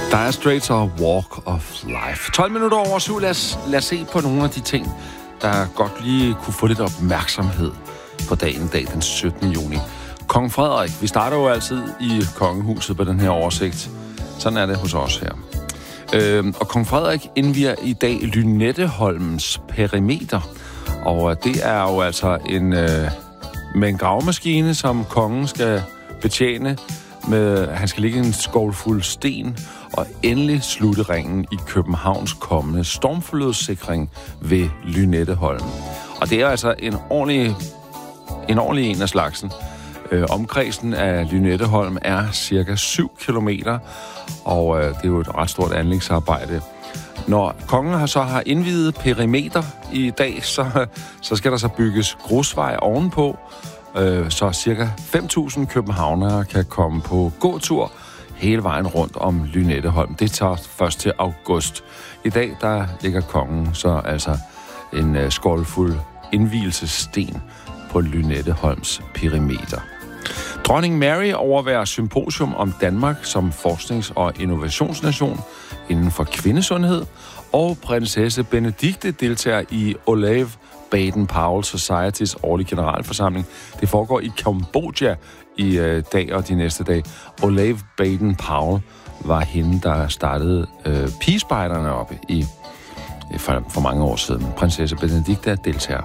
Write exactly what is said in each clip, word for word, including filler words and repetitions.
Dire Straits og Walk of Life. tolv minutter over syv. Lad os, lad os se på nogle af de ting, der godt lige kunne få lidt opmærksomhed på dagen, dag den syttende juni. Kong Frederik. Vi starter jo altid i kongehuset på den her oversigt. Sådan er det hos os her. Øh, og Kong Frederik indvier i dag Lynetteholms perimeter. Og det er jo altså en, øh, med en gravemaskine, som kongen skal betjene. Med, han skal ligge en skovlfuld sten og endelig slutte ringen i Københavns kommende stormflodssikring ved Lynetteholm. Og det er altså en ordentlig, en ordentlig en af slagsen. Øh, omkredsen af Lynetteholm er cirka syv kilometer, og øh, det er jo et ret stort anlægsarbejde. Når kongen har så har indviet perimeter i dag, så, så skal der så bygges grusvej ovenpå, øh, så cirka fem tusind københavnere kan komme på gåtur hele vejen rundt om Lynetteholm. Det tager først til august. I dag, der ligger kongen så altså en øh, skålfuld indvielsesten på Lynetteholms perimeter. Dronning Mary overværer symposium om Danmark som forsknings- og innovationsnation inden for kvindesundhed, og prinsesse Benedikte deltager i Olav Baden-Powell Societys årlige generalforsamling. Det foregår i Kambodja i øh, dag og de næste dage. Olav Baden-Powell var hende, der startede øh, pigespejderne oppe i, for, for mange år siden. Prinsesse Benedikte deltager.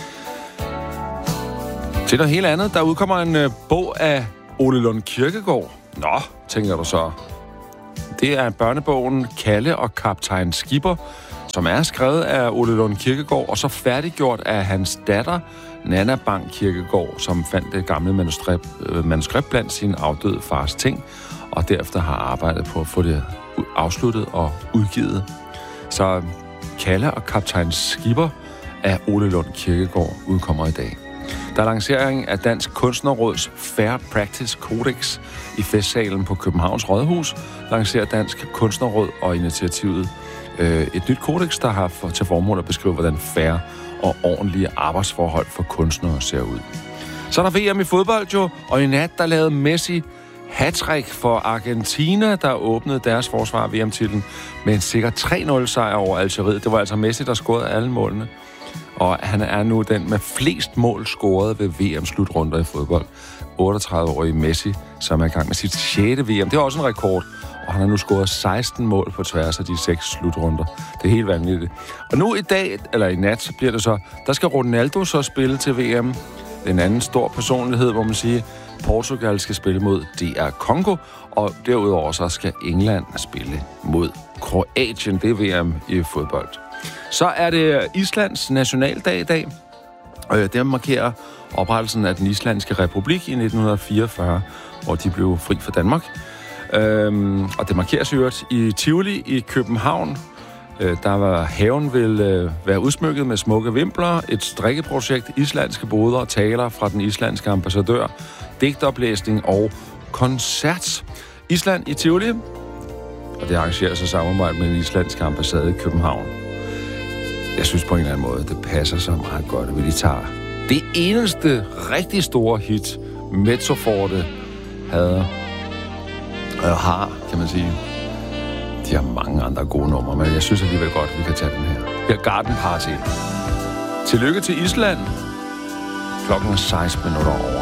Til noget helt andet, der udkommer en øh, bog af Ole Lund Kirkegaard. Nå, tænker du så. Det er børnebogen Kalle og Kaptajn Skipper, som er skrevet af Ole Lund Kirkegaard, og så færdiggjort af hans datter, Nanna Bang Kirkegaard, som fandt det gamle manuskript, øh, manuskript blandt sin afdøde fars ting, og derefter har arbejdet på at få det afsluttet og udgivet. Så Kalle og Kaptajn Skipper af Ole Lund Kirkegaard udkommer i dag. Der er lancering af Dansk Kunstnerråds Fair Practice Codex i festsalen på Københavns Rådhus. Lancerer Dansk Kunstnerråd og initiativet øh, et nyt kodex, der har for, til formål at beskrive, hvordan fair og ordentlige arbejdsforhold for kunstnere ser ud. Så er der V M i fodbold jo, og i nat der lavede Messi hattrick for Argentina, der åbnede deres forsvar V M-titlen med en sikker tre nul sejr over Algeriet. Det var altså Messi, der scorede alle målene. Og han er nu den med flest mål scoret ved V M-slutrunder i fodbold. otteogtredive-årige Messi, som er i gang med sit sjette V M. Det er også en rekord, og han har nu scoret seksten mål på tværs af de seks slutrunder. Det er helt vanvittigt. Og nu i dag, eller i nat, så bliver det så, der skal Ronaldo så spille til V M. En anden stor personlighed, hvor man siger, Portugal skal spille mod D R Congo, og derudover så skal England spille mod Kroatien. Det er V M i fodbold. Så er det Islands nationaldag i dag. Det markerer oprettelsen af den islandske republik i nitten fireogfyrre, hvor de blev fri fra Danmark. Og det markeres jo i Tivoli i København. Der var haven vil være udsmykket med smukke vimpler, et strikkeprojekt, islandske boder og taler fra den islandske ambassadør, digtoplæsning og koncert. Island i Tivoli, og det arrangeres i samarbejde med den islandske ambassade i København. Jeg synes på en eller anden måde, det passer så meget godt, at vi tager det eneste rigtig store hit, Mezzoforte havde, og har, kan man sige. De har mange andre gode numre, men jeg synes alligevel godt, at vi kan tage den her. Her er Garden Party. Tillykke til Island. Klokken er seksten minutter over.